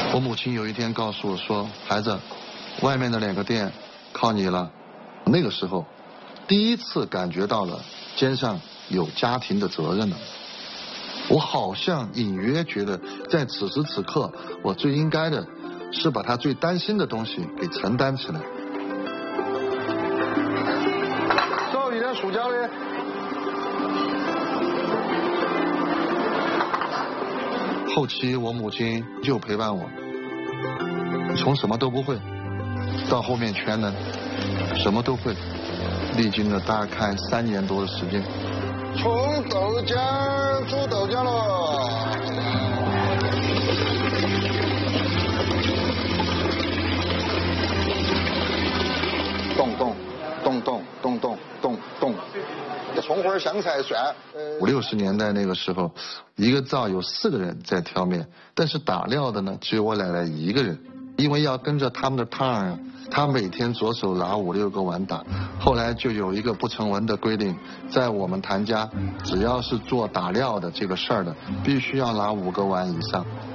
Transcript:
我母亲有一天告诉我说：“孩子，外面的2个店靠你了。”那个时候，第一次感觉到了肩上有家庭的责任了。我好像隐约觉得，在此时此刻，我最应该的是把他最担心的东西给承担起来。少一点薯条嘞。后期我母亲就陪伴我，从什么都不会到后面全能，什么都会，历经了大概3年多的时间。从豆浆煮豆浆喽。动动动动动动动动，葱花香菜蒜。50、60年代那个时候，一个灶有4个人在挑面，但是打料的呢只有我奶奶1个人，因为要跟着他们的趟啊，他每天左手拿5、6个碗打。后来就有一个不成文的规定，在我们谭家，只要是做打料的这个事儿的，必须要拿5个碗以上。